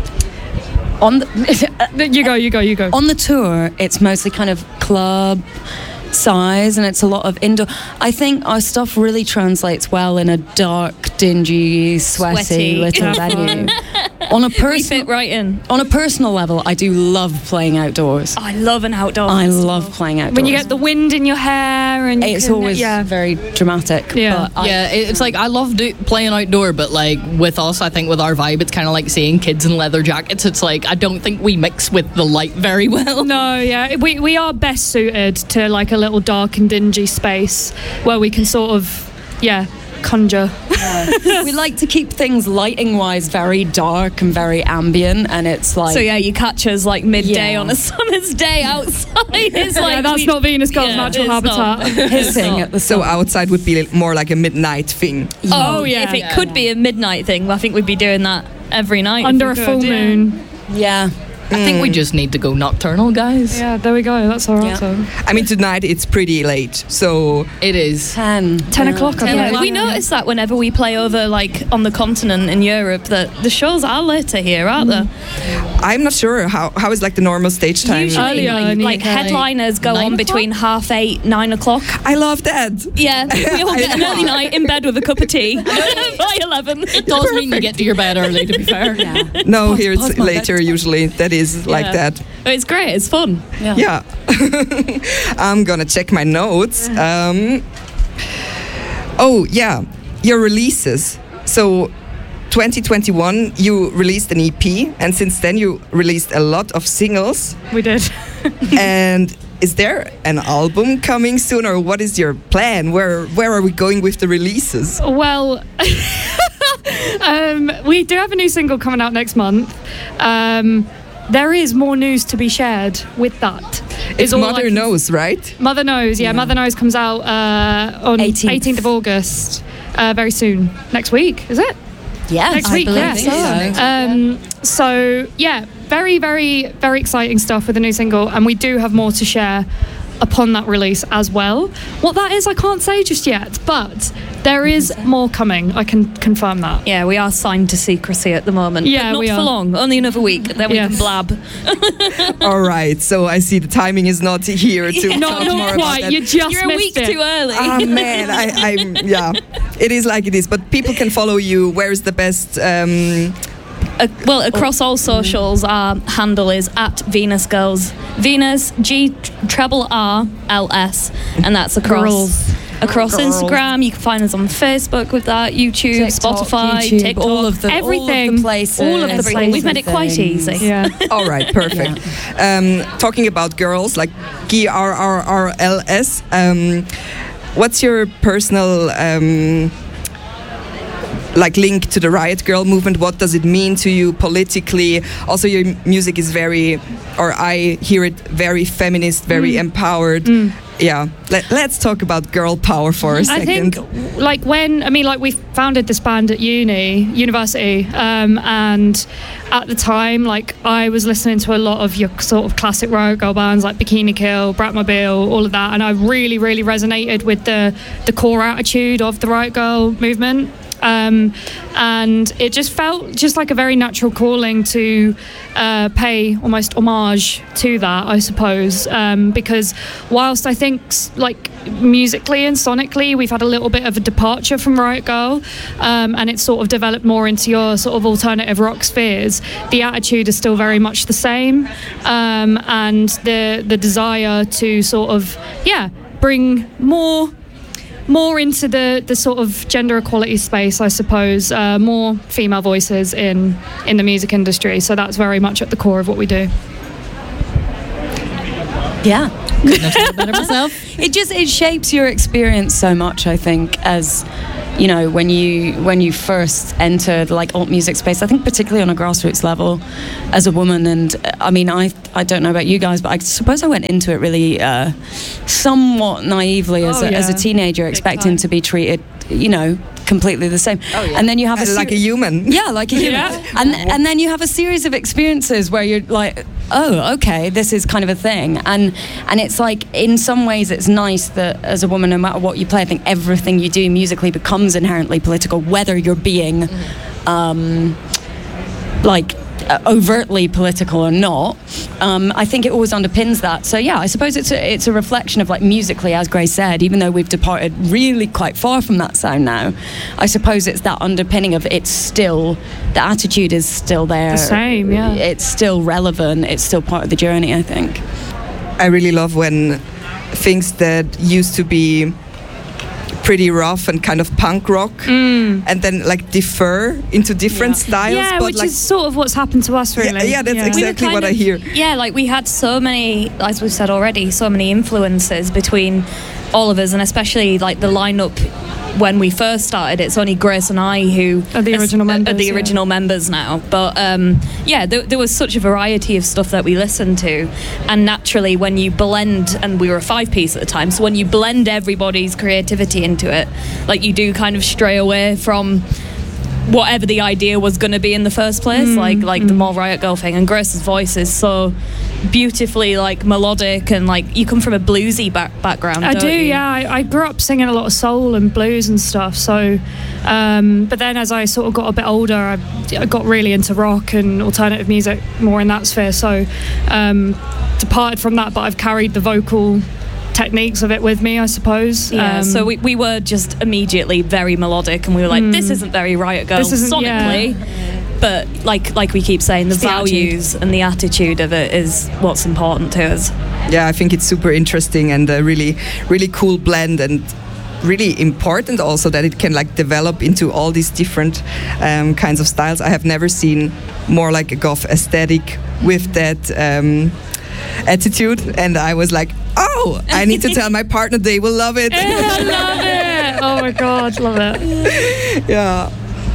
On the, you go. On the tour, it's mostly kind of club size, and it's a lot of indoor. I think our stuff really translates well in a dark, dingy, sweaty little venue. We fit right in. On a personal level, I do love playing outdoors. I love an outdoor. I love playing outdoors. When you get the wind in your hair, and it's always very dramatic. Yeah, but it's like I love playing outdoor, but like with us, I think with our vibe, it's kind of like seeing kids in leather jackets. It's like I don't think we mix with the light very well. No, yeah, we are best suited to like a little dark and dingy space where we can sort of conjure. We like to keep things lighting wise very dark and very ambient, and it's like, so you catch us like midday on a summer's day outside. It's like that's not Venus Girl's natural habitat. Hissing at the sun. So outside would be more like a midnight thing. Oh yeah, if it could be a midnight thing, I think we'd be doing that every night under a full moon. Yeah. I think we just need to go nocturnal, guys. Yeah, there we go. That's our answer. I mean, tonight it's pretty late, so it is 10 o'clock. We notice that whenever we play over, like on the continent in Europe, that the shows are later here, aren't they? I'm not sure how is like the normal stage time. Usually, like headliners go on between 8:30, 9 o'clock. I love that. Yeah, we all get an early night in bed with a cup of tea by 11. It does mean you get to your bed early, to be fair. Yeah. No, here it's later usually. That is like that. It's great. It's fun. Yeah. I'm gonna check my notes. Your releases. So 2021 you released an EP, and since then you released a lot of singles. We did. And is there an album coming soon, or what is your plan? Where are we going with the releases? Well, we do have a new single coming out next month. There is more news to be shared with that. It's Mother Knows, right? Mother Knows, yeah. Mother Knows comes out on 18th of August, very soon. Next week, is it? Yeah, next week, yeah. So, yeah, very, very, very exciting stuff with the new single, and we do have more to share upon that release as well. What that is, I can't say just yet, but there is more coming. I can confirm that. Yeah, we are signed to secrecy at the moment. Yeah, but we not for are. long. Only another week. Then we can blab. All right. So I see the timing is not here to talk more not about quite. that. You're a week too early. Oh man, I'm it is like it is. But people can follow you. Where is the best? Across all socials, our handle is at Venus Girls. Venus GRRLS, and that's across Instagram. You can find us on Facebook with that, YouTube, TikTok, Spotify, YouTube, TikTok, everything. All of the places. We've made it quite easy. Yeah. All right, perfect. Talking about girls, like GRRLS. What's your personal like linked to the Riot Grrrl movement. What does it mean to you politically? Also, your music is very, or I hear it, very feminist, very empowered. Yeah, let's talk about girl power for a second. I think, like we founded this band at university, and at the time, like, I was listening to a lot of your sort of classic Riot Grrrl bands like Bikini Kill, Bratmobile, all of that, and I really, really resonated with the core attitude of the Riot Grrrl movement. And it just felt just like a very natural calling to pay almost homage to that, I suppose, because whilst I think like musically and sonically we've had a little bit of a departure from Riot Grrrl, and it's sort of developed more into your sort of alternative rock spheres, the attitude is still very much the same, and the desire to sort of bring more into the sort of gender equality space, I suppose, more female voices in the music industry. So that's very much at the core of what we do. Yeah. Couldn't have said it better myself. It shapes your experience so much, I think, as you know, when you first entered like alt music space, I think particularly on a grassroots level as a woman. And I mean, I don't know about you guys, but I suppose I went into it really somewhat naively as a teenager, expecting to be treated, you know, completely the same. And then you have like a human. Yeah, like a human. And then you have a series of experiences where you're like, oh, okay, this is kind of a thing. And it's like, in some ways it's nice that as a woman, no matter what you play, I think everything you do musically becomes inherently political, whether you're being overtly political or not. I think it always underpins that. So yeah, I suppose it's a reflection of, like, musically, as Grace said, even though we've departed really quite far from that sound now, I suppose it's that underpinning of it's still, the attitude is still there. The same, yeah. It's still relevant. It's still part of the journey, I think. I really love when things that used to be pretty rough and kind of punk rock and then like differ into different styles. Yeah, but which like, is sort of what's happened to us, really. Yeah, that's exactly what I hear. Yeah, like we had so many, as we've said already, so many influences between all of us, and especially like the lineup when we first started. It's only Grace and I who are the original members. Are the original members now. But there was such a variety of stuff that we listened to, and naturally when you blend, and we were a 5-piece at the time, so when you blend everybody's creativity into it, like, you do kind of stray away from whatever the idea was going to be in the first place, like the more Riot Grrrl thing. And Grace's voice is so beautifully like melodic, and like you come from a bluesy background. I don't do, you? yeah. I grew up singing a lot of soul and blues and stuff. So, but then as I sort of got a bit older, I got really into rock and alternative music, more in that sphere. So, departed from that, but I've carried the vocal techniques of it with me, I suppose. Yeah, so we were just immediately very melodic, and we were like, this isn't very Riot Grrrl sonically. Yeah. But like we keep saying, the values and the attitude of it is what's important to us. Yeah, I think it's super interesting and a really, really cool blend, and really important also that it can like develop into all these different kinds of styles. I have never seen more like a goth aesthetic with that attitude, and I was like, oh, I need to tell my partner, they will love it. I love it. Oh my God, love it. Yeah.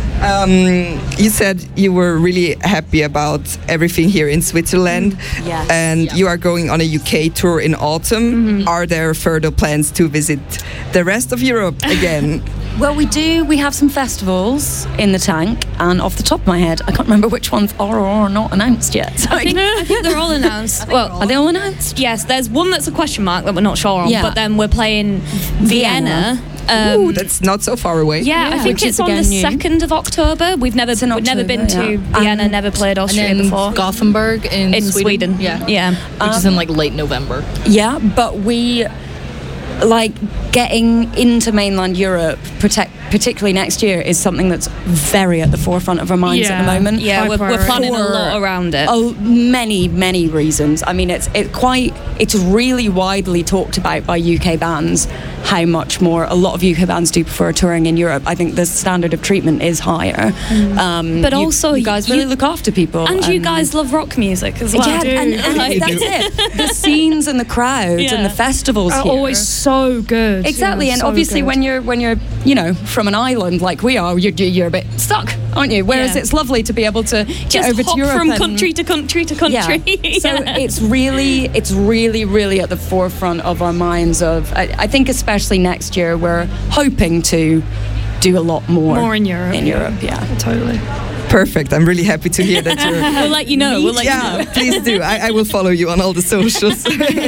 You said you were really happy about everything here in Switzerland. Yes. And you are going on a UK tour in autumn. Are there further plans to visit the rest of Europe again? Well, we do. We have some festivals in the tank, and off the top of my head, I can't remember which ones are or are not announced yet. So I think they're all announced. Well, are they all announced? Yes, there's one that's a question mark that we're not sure on, Yeah. but then we're playing Vienna. Ooh, that's not so far away. Yeah, I think Which it's is on the again new. 2nd of October. We've never been to Vienna, never played Austria and then before. Gothenburg in Sweden. Yeah. Which is in like late November. Yeah, but we like getting into mainland Europe, particularly next year, is something that's very at the forefront of our minds at the moment. Yeah, we're planning a lot around it. Oh, many reasons. I mean, it's really widely talked about by UK bands how much more a lot of UK bands do prefer touring in Europe. I think the standard of treatment is higher. But also, you guys really look after people, and you guys love rock music as well. Yeah, and that's it. The scenes and the crowds and the festivals are here always so good. Exactly, Yeah, and so obviously good. when you're you know from from an island like we are, you're a bit stuck, aren't you? Whereas it's lovely to be able to get just over hop to Europe from and, country to country to country. Yeah. So it's really, really at the forefront of our minds. I think especially next year we're hoping to do a lot more in Europe. In Europe, yeah, totally. Perfect. I'm really happy to hear that you're... We'll let you know. We'll let you know. Please do. I will follow you on all the socials.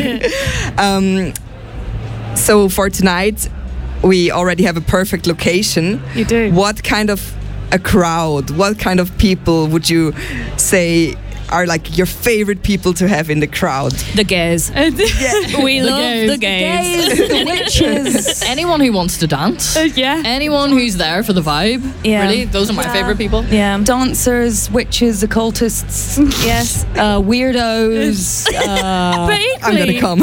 So for tonight, we already have a perfect location. You do. What kind of a crowd, what kind of people would you say are like your favorite people to have in the crowd? The gays. We love the gays. The witches. Anyone who wants to dance. Yeah. Anyone who's there for the vibe. Yeah. Really, those are my favorite people. Yeah. Dancers, witches, occultists. Yes. Weirdos. But equally, I'm gonna come.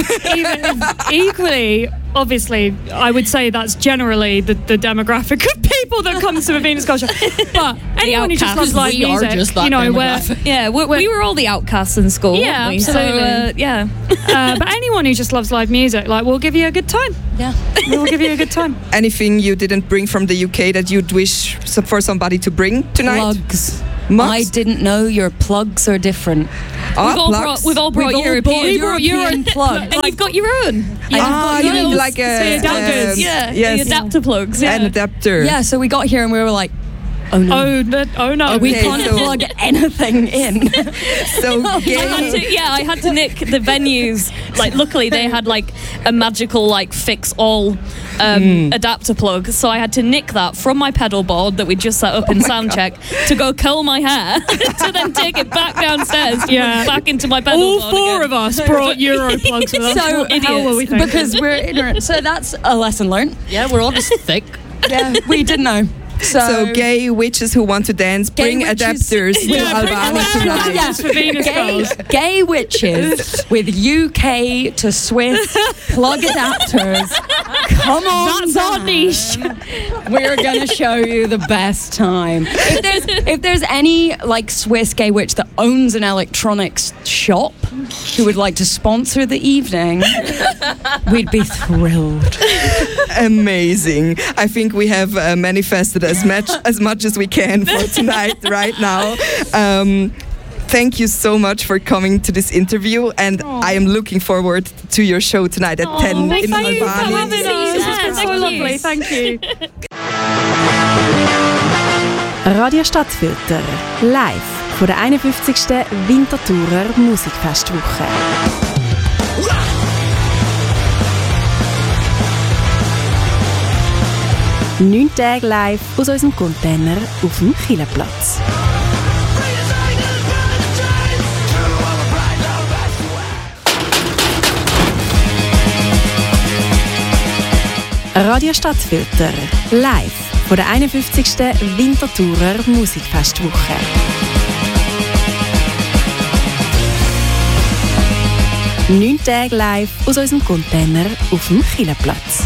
equally, obviously, I would say that's generally the demographic of people that comes to a Venus culture. But anyone who just loves live We are music, just that you know, where demographic. We were all the outcasts in school. Yeah, weren't we? absolutely. So, but anyone who just loves live music, like, we'll give you a good time. Yeah, we'll give you a good time. Anything you didn't bring from the UK that you'd wish for somebody to bring tonight? Plugs. Mugs? I didn't know your plugs are different. we've all brought European. European plugs. And you've got your own. You mean like a... adapters. yes. The adapter plugs. Yeah. An adapter. Yeah, so we got here and we were like, oh no. Oh no. We Okay, can't plug anything in. So I had to nick the venues. Like, luckily they had like a magical like fix all adapter plug, so I had to nick that from my pedal board that we just set up in soundcheck to go curl my hair to then take it back downstairs to put back into my pedal All board four again. of us brought Euro plugs with us. So How were we thinking? because we're ignorant. So that's a lesson learned. Yeah, we're all just thick. Yeah, we didn't know. So gay witches who want to dance, bring adapters to Albania tonight. Yeah. For Venus girls. Gay witches with UK to Swiss plug adapters. Come on, That's our niche. We're gonna show you the best time. If there's any like Swiss gay witch that owns an electronics shop who would like to sponsor the evening, we'd be thrilled. Amazing. I think we have manifested as much as we can for tonight right now. Thank you so much for coming to this interview, and I am looking forward to your show tonight at 10 in Thank you for Albania. having us. This has been so lovely. Thank you. Radio Stadtfilter, live von der 51. Winterthurer Musikfestwoche. 9 Tage live aus unserem Container auf dem Chilleplatz. Radio Stadtfilter, live von der 51. Winterthurer Musikfestwoche. Neun Tage live aus unserem Container auf dem Chilleplatz.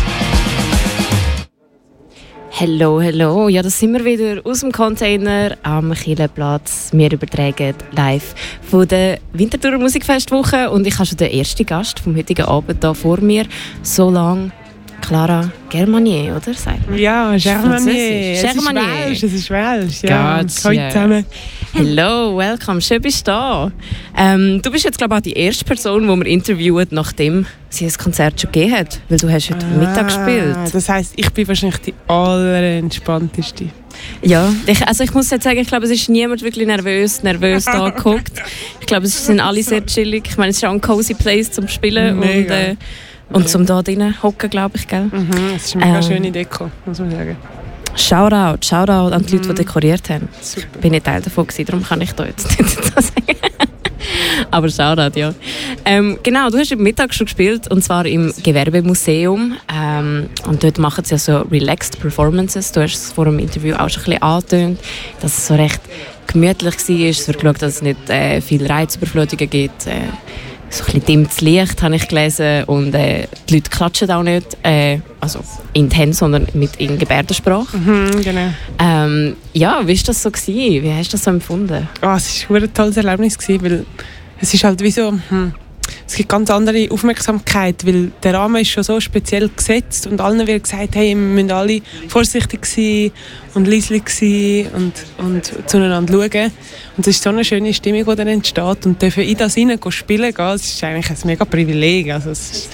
Hallo, hallo. Ja, das sind wir wieder aus dem Container am Chilleplatz. Wir übertragen live von der Winterthurer Musikfestwoche und ich habe schon den ersten Gast vom heutigen Abend hier vor mir. So lange Clara Germanier, oder? Ja, Germanier. Germanier. Es ist Welsch. Ja, Gotcha. heute zusammen. Hello, welcome. Schön bist du da. Du bist jetzt, glaube ich, auch die erste Person, die wir interviewen, nachdem sie ein Konzert schon gegeben hat. Weil du hast heute Mittag gespielt. Das heisst, ich bin wahrscheinlich die allerentspannteste. Ja, ich muss jetzt sagen, ich glaube, es ist niemand wirklich nervös da geguckt. Ich glaube, es sind alle sehr chillig. Ich meine, es ist auch ein cozy Place zum Spielen und zum da drinnen hocken, glaube ich, gell? Es ist eine mega schöne Deko, muss man sagen. Shoutout an die Leute, die dekoriert haben. Super. Bin nicht Teil davon gewesen, darum kann ich da jetzt nicht so sagen. Aber Shoutout, ja. Genau, du hast am Mittag schon gespielt, und zwar im Gewerbemuseum. Und dort machen sie ja so relaxed Performances. Du hast es vor dem Interview auch schon ein bisschen angetönt, dass es so recht gemütlich war. Es wird geschaut, dass es nicht viel Reizüberflutungen gibt. So ein bisschen dimmtes Licht habe ich gelesen, und die Leute klatschen auch nicht, also intens, sondern in Gebärdensprache. Genau. Ja, wie war das so gewesen? Wie hast du das so empfunden? Es war ein tolles Erlebnis, weil es ist halt wie so, es gibt ganz andere Aufmerksamkeit, weil der Rahmen ist schon so speziell gesetzt und allen wird gesagt, hey, wir müssen alle vorsichtig sein und leise sein und zueinander schauen. Und es ist so eine schöne Stimmung, die dann entsteht und dürfen in das hinein spielen gehen, das ist eigentlich ein mega Privileg. Also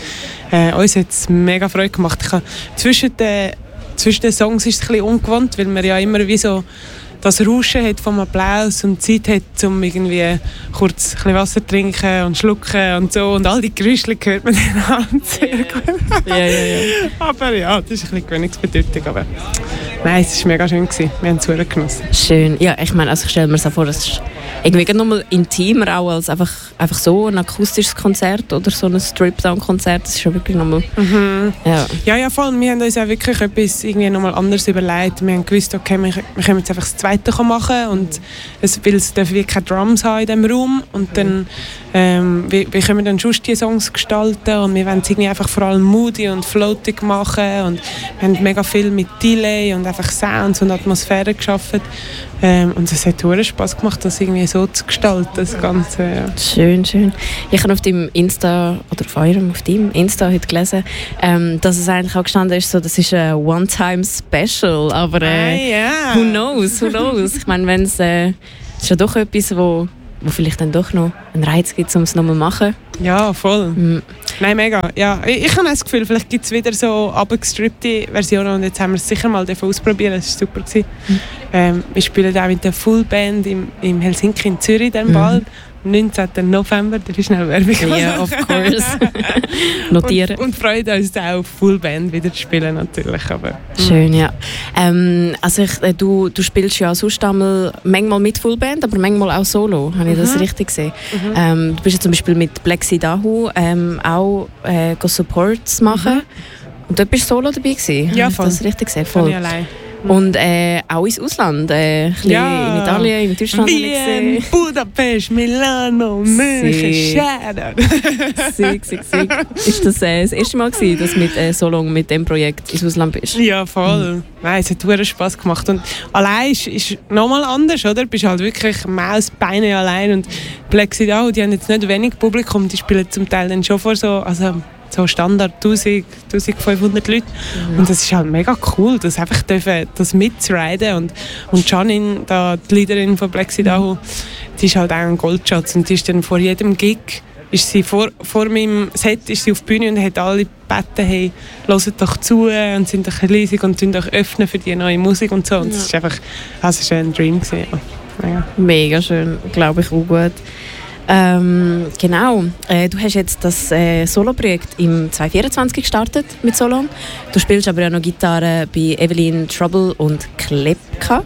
uns hat es mega Freude gemacht. Zwischen den Songs ist es ein bisschen ungewohnt, weil man ja immer wie so das Rauschen hat vom Applaus und Zeit hat, um irgendwie kurz ein bisschen Wasser trinken und schlucken und so. Und all die Geräusche hört man dann sehr gut. Aber ja, das ist ein bisschen gewöhnungsbedürftig. Aber nein, es war mega schön gewesen. Wir haben es sehr genossen. Schön. Ja, ich meine, also ich stelle mir so vor, es ist irgendwie nochmal intimer auch als einfach so ein akustisches Konzert oder so ein Strip-Down-Konzert. Das ist schon wirklich nochmal... Ja, voll. Wir haben uns auch wirklich etwas irgendwie nochmal anders überlegt. Wir haben gewusst, okay, wir können jetzt einfach das Zweite machen und weil es dürfen wir keine Drums haben in diesem Raum und dann wie können wir dann sonst die Songs gestalten und wir wollen es irgendwie einfach vor allem moody und floatig machen und wir haben mega viel mit Delay und einfach Sounds und Atmosphäre geschaffen und es hat sehr Spass gemacht, das irgendwie so zu gestalten, das Ganze. Ja. Schön. Ich habe auf deinem Insta heute gelesen, dass es eigentlich auch gestanden ist, so, das ist ein One-Time-Special, aber who knows? Ich meine, wenn es ist ja doch etwas, wo vielleicht dann doch noch einen Reiz gibt, um es nochmal zu machen. Ja, voll. Nein, mega. Ja, ich habe das Gefühl, vielleicht gibt es wieder so abgestrippte Versionen und jetzt haben wir es sicher mal ausprobiert, das war super. Wir spielen auch mit der Fullband im Helsinki in Zürich dann bald. 19. November, da ist schnell Werbung. Ja, of course. Notieren. Und freuen uns auch auf Fullband wieder zu spielen natürlich. Aber, schön, ja. Also du spielst ja sonst manchmal mit Fullband, aber manchmal auch solo. Habe ich das richtig gesehen? Du bist ja zum Beispiel mit Black Sea Dahu auch Supports machen. Und dort bist du solo dabei gewesen. Ja, voll. Habe ich das richtig gesehen? Voll. Allein. Und auch ins Ausland, in Italien, in Deutschland. Wien, Budapest, Milano, München, Schäden. Sick. Ist das das erste Mal gewesen, dass du mit so lange mit dem Projekt ins Ausland bist? Ja, voll. Nein, es hat sehr Spass gemacht. Und allein ist nochmal anders, oder? Du bist halt wirklich Maus, Beine allein. Und Black Sea Dahu, die haben jetzt nicht wenig Publikum, die spielen zum Teil dann schon vor so Standard 1500 Leute. Und das ist halt mega cool, dass einfach das mitzuriden. Und Janine, die Leaderin von Black Sea Dahu, die ist halt auch ein Goldschatz. Und die ist dann vor jedem Gig, ist sie vor meinem Set ist sie auf die Bühne und hat alle gebeten, hey, hört doch zu und sind doch leise und sind doch öffnen für die neue Musik und so. Und das ist einfach, das ist ein Dream gewesen. Ja. Mega schön, glaube ich auch gut. Genau, du hast jetzt das Solo-Projekt im 2024 gestartet mit Solon. Du spielst aber ja noch Gitarre bei Evelyn Trouble und Klepka.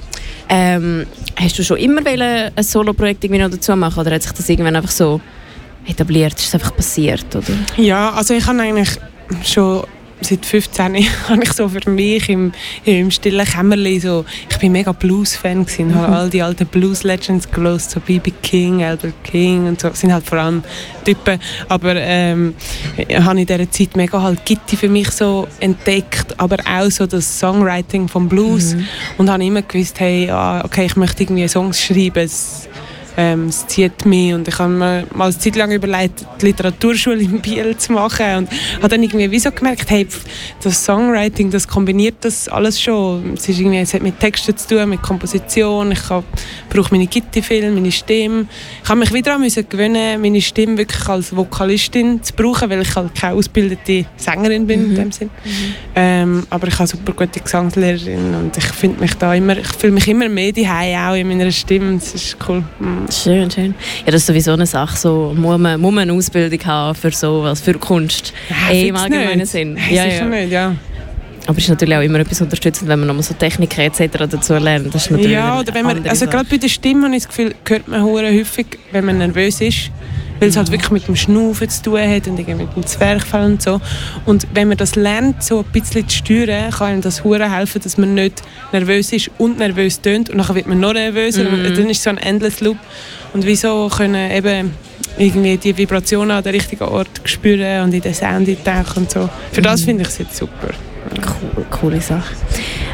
Hast du schon immer ein Solo-Projekt irgendwie noch dazu machen oder hat sich das irgendwann einfach so etabliert? Ist es einfach passiert? Oder? Ja, also ich habe eigentlich schon seit 15 habe ich so für mich im stillen Kämmerlein so, ich bin mega Blues-Fan gewesen, habe all die alten Blues-Legends gelesen, so B.B. King, Albert King und so, sind halt vor allem Typen, aber habe in dieser Zeit mega halt Gitti für mich so entdeckt, aber auch so das Songwriting vom Blues und habe immer gewusst, hey, okay, ich möchte irgendwie Songs schreiben, es zieht mich und ich habe mir mal eine Zeit lang überlegt, die Literaturschule in Biel zu machen und habe dann irgendwie wie so gemerkt, hey, das Songwriting, das kombiniert das alles schon. Es hat mit Texten zu tun, mit Komposition, ich brauche meine Gitarre viel, meine Stimme. Ich habe mich wieder daran gewöhnen, meine Stimme wirklich als Vokalistin zu brauchen, weil ich halt keine ausgebildete Sängerin bin in dem Sinn. Aber ich habe super gute Gesangslehrerin und ich fühle mich immer mehr daheim auch in meiner Stimme, das ist cool. Schön. Ja, das ist sowieso eine Sache, so muss man eine Ausbildung haben für sowas, für Kunst. Im allgemeinen Sinn. Sicher nicht, ja. Aber es ist natürlich auch immer etwas unterstützend, wenn man nochmal so Techniken etc. dazu lernt. Das ist natürlich oder wenn man, also gerade bei der Stimme habe ich das Gefühl, hört man häufig, wenn man nervös ist, weil es halt wirklich mit dem Schnaufen zu tun hat und mit dem Zwerchfell und so. Und wenn man das lernt, so ein bisschen zu steuern, kann einem das hure helfen, dass man nicht nervös ist und nervös tönt und dann wird man noch nervöser und dann ist so ein endless Loop. Und wieso können eben irgendwie die Vibrationen an den richtigen Ort spüren und in den Sound eintauchen und so. Für das finde ich es jetzt super. Coole Sache.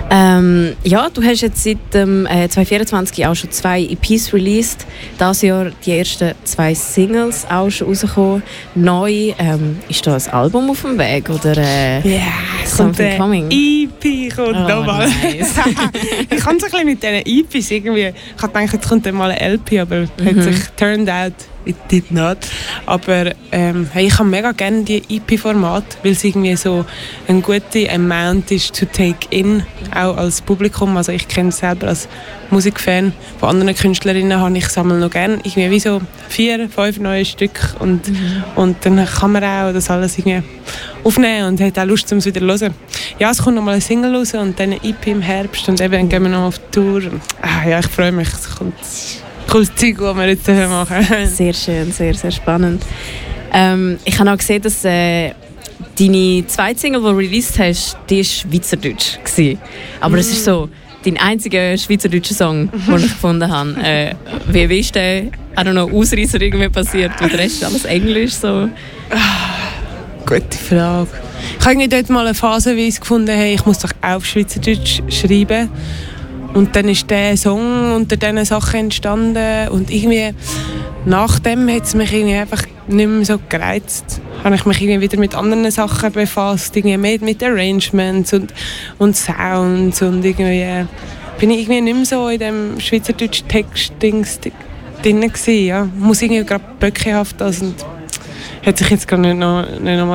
Ja, du hast jetzt seit 2024 auch schon 2 EPs released. Dieses Jahr die ersten 2 Singles auch schon rausgekommen. Neu ist da ein Album auf dem Weg oder Something Coming? EP kommt nochmal. Nice. Ich kann es ein bisschen mit diesen EPs irgendwie. Ich habe gedacht, jetzt kommt dann mal ein LP, aber hat sich turned out. It did not. Aber hey, ich habe mega gerne die EP-Format, weil es irgendwie so ein guter Amount ist to take in, auch als Publikum. Also ich kenne es selber als Musikfan. Von anderen Künstlerinnen habe ich sammle noch gerne irgendwie wie so 4, 5 neue Stücke und dann kann man auch das alles irgendwie aufnehmen und hat auch Lust, um es wieder zu hören. Ja, es kommt nochmal eine Single raus und dann eine EP im Herbst und eben gehen wir noch auf Tour. Ja, ich freue mich. Es kommt cooles Zeug, das wir jetzt machen. Sehr schön, sehr, sehr spannend. Ich habe auch gesehen, dass deine zweite Single, die du released hast, die war Schweizerdeutsch gewesen. Aber es ist so dein einziger schweizerdeutscher Song, den ich gefunden habe. Wie ist der, I don't know, Ausreißer irgendwie passiert? Und der Rest ist alles Englisch so? Gute Frage. Ich habe dort mal eine phasenweise gefunden, hey, ich muss doch auch auf Schweizerdeutsch schreiben. Und dann ist der Song unter diesen Sachen entstanden und irgendwie nachdem hat es mich irgendwie einfach nicht mehr so gereizt. Habe ich mich irgendwie wieder mit anderen Sachen befasst, irgendwie mehr mit Arrangements und Sounds und irgendwie bin ich irgendwie nicht mehr so in dem schweizerdeutschen Text-Dings drin gewesen, ja. Muss irgendwie gerade böckehaft und hat sich jetzt gar nicht noch mal